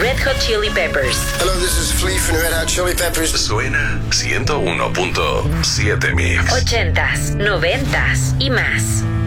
Red Hot Chili Peppers. Hello, this is Flea from Red Hot Chili Peppers. Suena 101.7 Mix. 80s, 90s y más.